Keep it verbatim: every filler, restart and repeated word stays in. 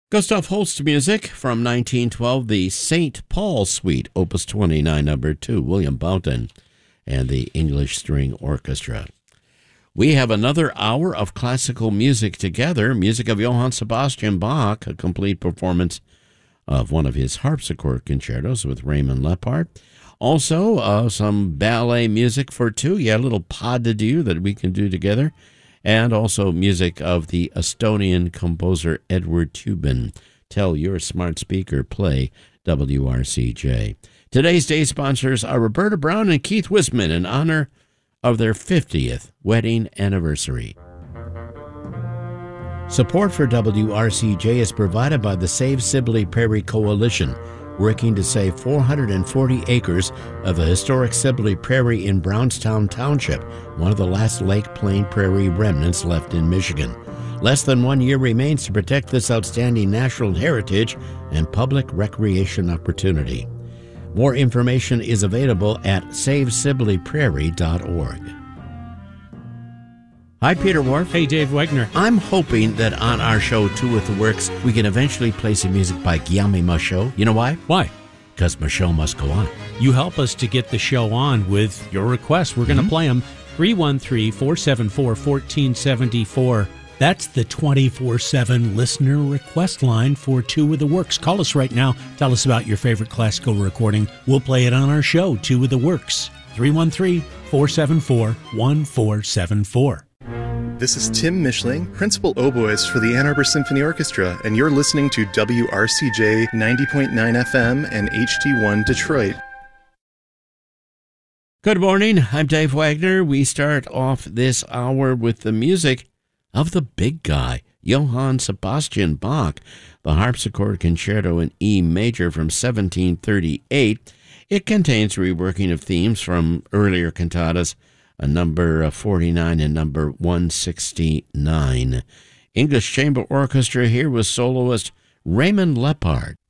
Gustav Holst music from nineteen twelve, the Saint Paul Suite, Opus twenty-nine, number two, William Boughton and the English String Orchestra. We have another hour of classical music together, music of Johann Sebastian Bach, a complete performance of one of his harpsichord concertos with Raymond Lepard. Also, uh, some ballet music for two, yeah, a little pas de deux that we can do together. And also music of the Estonian composer Edward Tubin. Tell your smart speaker, play W R C J. Today's day sponsors are Roberta Brown and Keith Wisman in honor of their fiftieth wedding anniversary. Support for W R C J is provided by the Save Sibley Prairie Coalition, working to save four hundred forty acres of the historic Sibley Prairie in Brownstown Township, one of the last Lake Plain Prairie remnants left in Michigan. Less than one year remains to protect this outstanding natural heritage and public recreation opportunity. More information is available at save sibley prairie dot org. Hi, Peter Wharf. Hey, Dave Wegner. I'm hoping that on our show, Two with the Works, we can eventually play some music by Guillaume Michaud. You know why? Why? Because Michaud must go on. You help us to get the show on with your requests. We're going to mm-hmm. play them. three one three, four seven four, one four seven four. That's the twenty-four seven listener request line for Two with the Works. Call us right now. Tell us about your favorite classical recording. We'll play it on our show, Two with the Works. three one three, four seven four, one four seven four. This is Tim Mischling, principal oboist for the Ann Arbor Symphony Orchestra, and you're listening to W R C J ninety point nine F M and H T one Detroit. Good morning. I'm Dave Wagner. We start off this hour with the music of the big guy, Johann Sebastian Bach, the harpsichord concerto in E major from seventeen thirty-eight. It contains reworking of themes from earlier cantatas, a number forty-nine and number one sixty-nine. English Chamber Orchestra here with soloist Raymond Lepard.